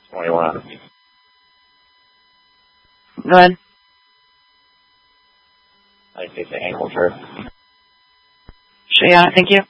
21. Go ahead. I think the ankle hurt. Sure, yeah, thank you.